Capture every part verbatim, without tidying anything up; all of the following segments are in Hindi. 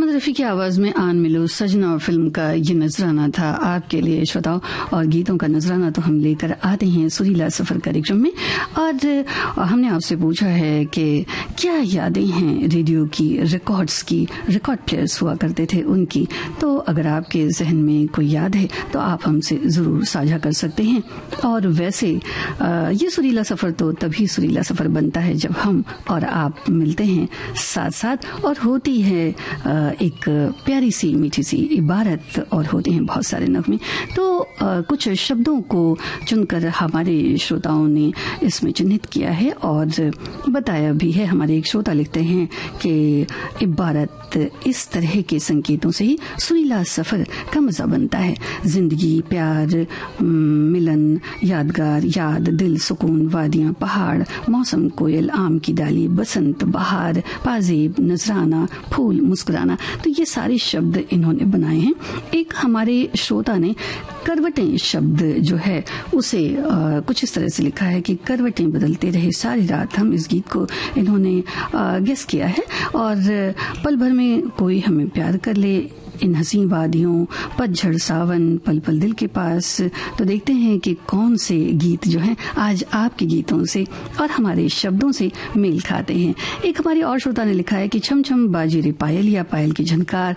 मोहम्मद रफ़ी की आवाज में आन मिलो सजना फिल्म का ये नजराना था आपके लिए श्रोताओं। और गीतों का नजराना तो हम लेकर आते हैं सुरीला सफर कार्यक्रम में। और हमने आपसे पूछा है कि क्या यादें हैं रेडियो की, रिकॉर्ड्स की, रिकॉर्ड प्लेयर्स हुआ करते थे उनकी। तो अगर आपके जहन में कोई याद है तो आप हमसे जरूर साझा कर सकते हैं। और वैसे ये सुरीला सफर तो तभी सुरीला सफर बनता है जब हम और आप मिलते हैं साथ साथ, और होती है एक प्यारी सी मीठी सी इबारत और होते हैं बहुत सारे नगमे। तो कुछ शब्दों को चुनकर हमारे श्रोताओं ने इसमें चिन्हित किया है और बताया भी है। हमारे एक श्रोता लिखते हैं कि इबारत इस तरह के संकेतों से ही सुरीला सफर का मजा बनता है। जिंदगी, प्यार, मिलन, यादगार, याद, दिल, सुकून, वादियां, पहाड़, मौसम, कोयल, आम की डाली, बसंत, बहार, पाजेब, नजराना, फूल, मुस्कुराना। तो ये सारे शब्द इन्होंने बनाए हैं। एक हमारे श्रोता ने करवटें शब्द जो है उसे आ, कुछ इस तरह से लिखा है कि करवटें बदलते रहे सारी रात हम। इस गीत को इन्होंने गेस किया है। और पल भर में कोई हमें प्यार कर ले, इन हसीन वादियों, पतझड़, सावन, पल पल दिल के पास। तो देखते हैं कि कौन से गीत जो हैं आज आपके गीतों से और हमारे शब्दों से मेल खाते हैं। एक हमारी और श्रोता ने लिखा है कि छम छम बाजी रे पायल, या पायल की झनकार,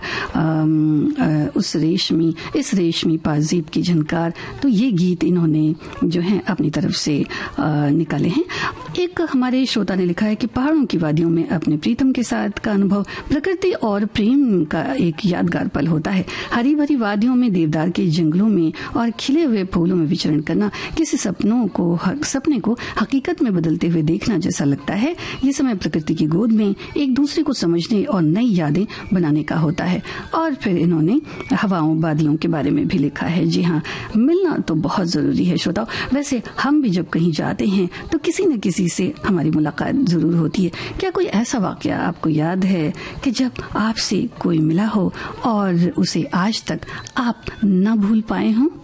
उस रेशमी इस रेशमी पाजेब की झनकार। तो ये गीत इन्होंने जो है अपनी तरफ से आ, निकाले हैं। एक हमारे श्रोता ने लिखा है कि पहाड़ों की वादियों में अपने प्रीतम के साथ का अनुभव प्रकृति और प्रेम का एक यादगार पल होता है। हरी भरी वादियों में, देवदार के जंगलों में और खिले हुए फूलों में विचरण करना किसी सपनों को सपने को हकीकत में बदलते हुए देखना जैसा लगता है। ये समय प्रकृति की गोद में एक दूसरे को समझने और नई यादें बनाने का होता है। और फिर इन्होंने हवाओं, बादलों के बारे में भी लिखा है। जी हाँ, मिलना तो बहुत जरूरी है श्रोताओं। वैसे हम भी जब कहीं जाते हैं तो किसी न किसी से हमारी मुलाकात जरूर होती है। क्या कोई ऐसा वाकया आपको याद है कि जब आपसे कोई मिला हो और उसे आज तक आप न भूल पाए हों?